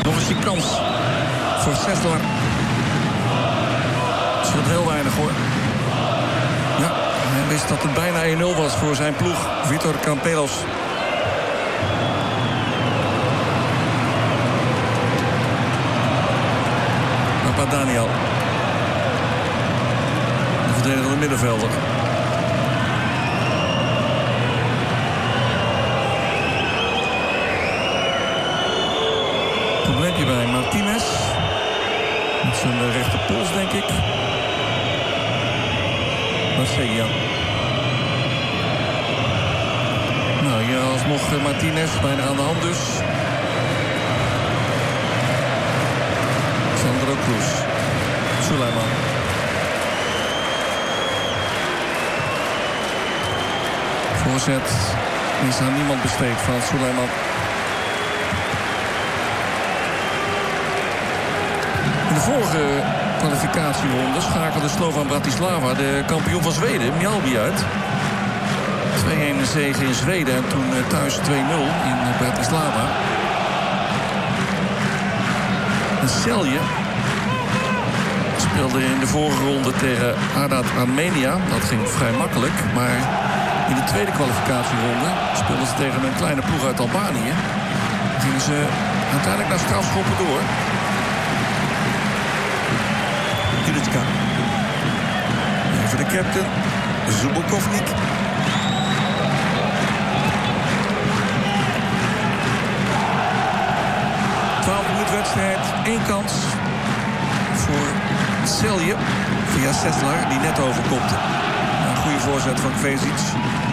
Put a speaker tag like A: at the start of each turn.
A: Nog eens die kans voor Sessler. Het scheelt heel weinig hoor. Ja, hij wist dat het bijna 1-0 was voor zijn ploeg. Vitor Campelos. Papa Daniel. De verdedigende middenvelder. Probleempje bij Martinez. Met zijn rechterpols, denk ik. Wat zeg je? Nou, hier alsnog Martinez. Bijna aan de hand dus. Sandro Cruz. Suleiman. Voorzet is aan niemand besteed van Suleiman. In de vorige kwalificatieronde schakelde Slovan Bratislava de kampioen van Zweden, Mjällby, uit. 2-1 zege in Zweden en toen thuis 2-0 in Bratislava. En Celje speelde in de vorige ronde tegen Haradž Armenia. Dat ging vrij makkelijk, maar in de tweede kwalificatieronde speelden ze tegen een kleine ploeg uit Albanië. Gingen ze uiteindelijk naar strafschoppen door. Ilitska. Even de captain. Zubokovnik. Wedstrijd, 1 kans voor Celje via Sessler, die net overkopte. Een goede voorzet van Kvezic.